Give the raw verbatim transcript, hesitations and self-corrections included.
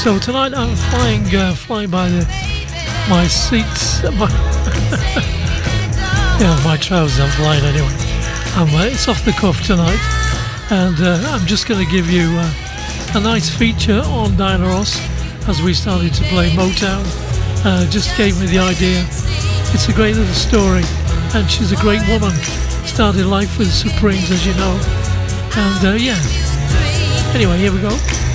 So tonight I'm flying, uh, flying by the, my seats, my yeah, my trousers. I'm flying anyway. Um, uh, it's off the cuff tonight, and uh, I'm just going to give you uh, a nice feature on Diana Ross as we started to play Motown. Uh, just gave me the idea. It's a great little story, and she's a great woman. Started life with Supremes, as you know, and uh, yeah. Anyway, here we go.